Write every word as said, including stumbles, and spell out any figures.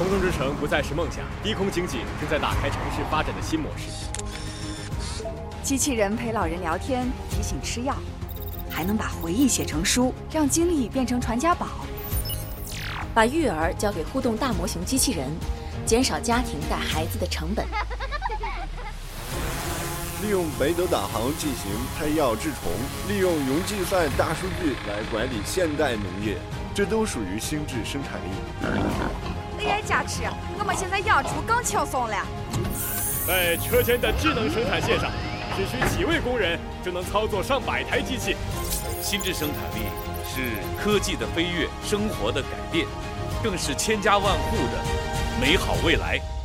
空中之城不再是梦想，低空经济正在打开城市发展的新模式。 机器人陪老人聊天，提醒吃药，还能把回忆写成书，让经历变成传家宝。 把育儿交给互动大模型机器人，减少家庭带孩子的成本。 利用北斗导航进行胎药治虫，利用云计算大数据来管理现代农业，这都属于心智生产力。 A I 加持，我们现在养猪更轻松了。 在车间的智能生产线上，只需几位工人就能操作上百台机器。 心智生产力是科技的飞跃，生活的改变，更是千家万户的美好未来。